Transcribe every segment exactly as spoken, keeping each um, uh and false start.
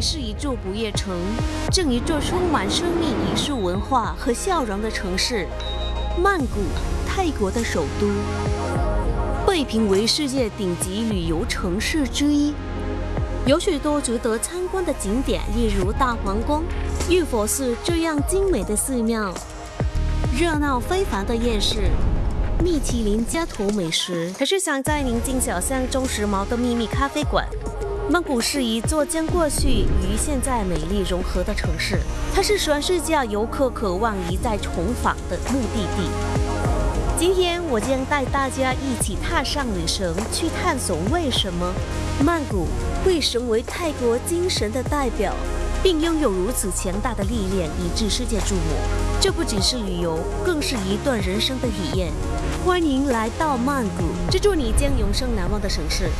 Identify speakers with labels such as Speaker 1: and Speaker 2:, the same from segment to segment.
Speaker 1: 是一座不夜城，正一座充满生命、艺术文化和笑容的城市——曼谷，泰国的首都，被评为世界顶级旅游城市之一。有许多值得参观的景点，例如大皇宫、玉佛寺这样精美的寺庙，热闹非凡的夜市。米其林街头美食，还是想在宁静小巷中时髦的秘密咖啡馆。曼谷是一座将过去与现在美丽融合的城市，它是全世界游客渴望一再重访的目的地。今天我将带大家一起踏上旅程，去探索为什么曼谷会成为泰国精神的代表，并拥有如此强大的力量，以致世界瞩目。这不仅是旅游，更是一段人生的体验。欢迎来到曼谷，这座你将永生难忘的城市。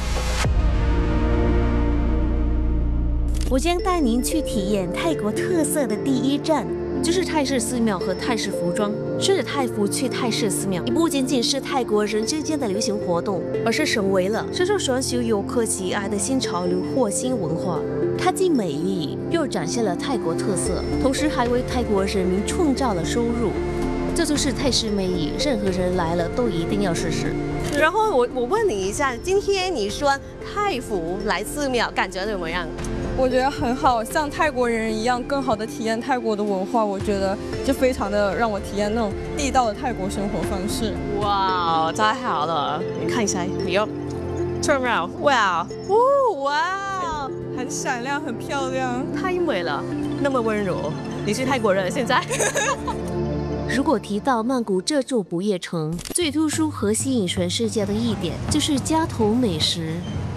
Speaker 1: 我将带您去体验泰国特色的第一站，就是泰式寺庙和泰式服装。顺着泰服去泰式寺庙，不仅仅是泰国人之间的流行活动，而是成为了深受全球游客喜爱的新潮流或新文化。它既美丽，又展现了泰国特色，同时还为泰国人民创造了收入。这就是泰式魅力，任何人来了都一定要试试。然后我我问你一下，今天你穿泰服来寺庙，感觉怎么样？
Speaker 2: 我觉得很好，像泰国人一样，更好的体验泰国的文化。我觉得就非常的让我体验那种地道的泰国生活方式。
Speaker 1: 哇，太好了！你看一下，你要 turn around， 哇，哦，哇，
Speaker 2: 很闪亮，很漂亮，
Speaker 1: 太美了，那么温柔。你是泰国人现在？如果提到曼谷这座不夜城，最突出和吸引全世界的一点就是街头美食。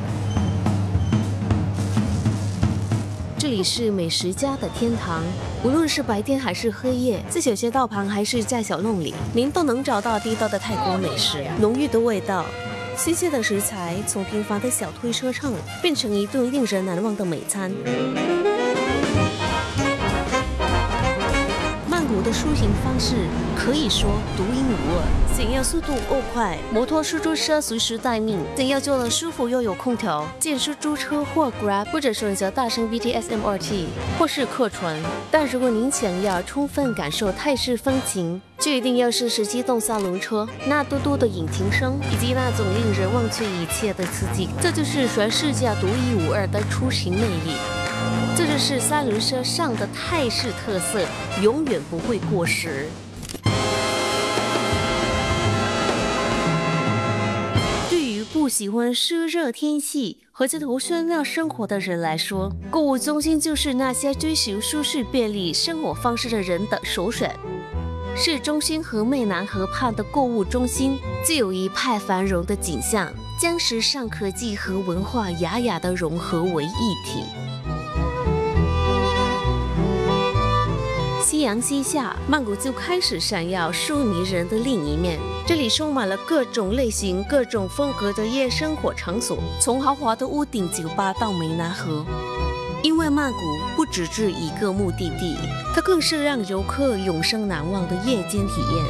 Speaker 1: 这里是美食家的天堂，无论是白天还是黑夜，在小街道旁还是在小弄里，您都能找到地道的泰国美食，浓郁的味道，新鲜的食材，从平凡的小推车上变成一顿令人难忘的美餐。曼谷的出行方式可以说独一无二，想要速度够快，摩托出租车随时待命；想要坐得舒服又有空调，见出租车或 Grab， 或者选择大声 B T S M R T， 或是客船。但如果您想要充分感受泰式风情，就一定要试试机动三轮车，那嘟嘟的引擎声，以及那种令人忘却一切的刺激，这就是全世界独一无二的出行魅力。这就是三轮车上的泰式特色，永远不会过时。对于不喜欢湿热天气和街头喧闹生活的人来说，购物中心就是那些追求舒适便利生活方式的人的首选。市中心和湄南河畔的购物中心具有一派繁荣的景象，将时尚科技和文化雅雅的融合为一体。夕阳西下，曼谷就开始闪耀出迷人的另一面。这里充满了各种类型、各种风格的夜生活场所，从豪华的屋顶酒吧到湄南河。因为曼谷不只是一个目的地，它更是让游客永生难忘的夜间体验。